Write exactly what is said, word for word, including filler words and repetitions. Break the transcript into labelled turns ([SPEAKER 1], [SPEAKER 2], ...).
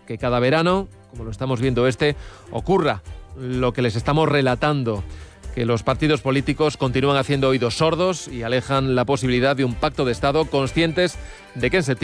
[SPEAKER 1] que cada verano, como lo estamos viendo este, ocurra lo que les estamos relatando, que los partidos políticos continúan haciendo oídos sordos y alejan la posibilidad de un pacto de Estado, conscientes de que en septiembre